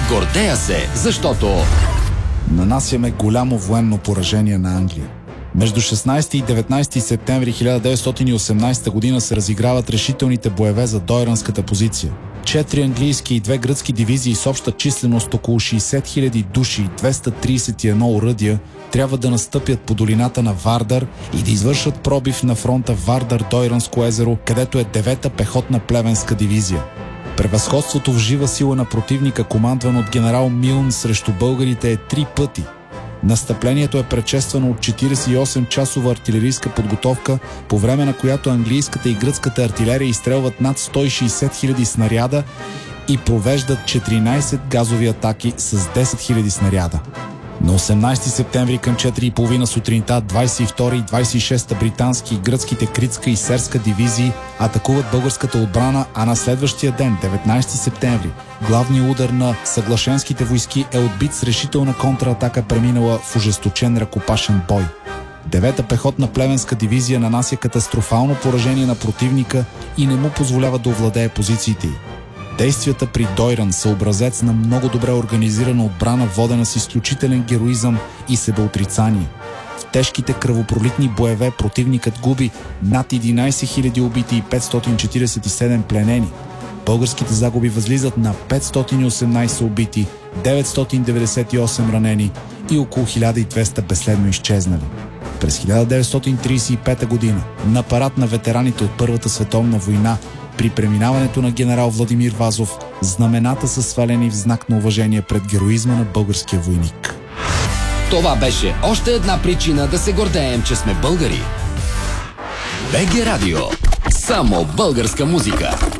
Гордея се, защото нанасяме голямо военно поражение на Англия. Между 16 и 19 септември 1918 година се разиграват решителните боеве за дойранската позиция. 4 английски и 2 гръцки дивизии с обща численост около 60 000 души и 231 оръдия трябва да настъпят по долината на Вардар и да извършат пробив на фронта Вардар-Дойранско езеро, където е 9-та пехотна плевенска дивизия. Превъзходството в жива сила на противника, командвано от генерал Милн срещу българите, е 3 пъти. Настъплението е предшествано от 48-часова артилерийска подготовка, по време на която английската и гръцката артилерия изстрелват над 160 000 снаряда и провеждат 14 газови атаки с 10 000 снаряда. На 18 септември към 4:30 сутринта 22 и 26-та британски и гръцките Критска и Серска дивизии атакуват българската отбрана, а на следващия ден, 19 септември, главният удар на съглашенските войски е отбит с решителна контратака, преминала в ожесточен ръкопашен бой. 9-та пехотна плевенска дивизия нанася катастрофално поражение на противника и не му позволява да овладее позициите й. Действията при Дойран са образец на много добре организирана отбрана, водена с изключителен героизъм и себеотрицание. В тежките кръвопролитни боеве противникът губи над 11 000 убити и 547 пленени. Българските загуби възлизат на 518 убити, 998 ранени и около 1200 безследно изчезнали. През 1935 година, на парад на ветераните от Първата световна война, при преминаването на генерал Владимир Вазов, знамената са свалени в знак на уважение пред героизма на българския войник. това беше още една причина да се гордеем, че сме българи. БГ Радио. Само българска музика.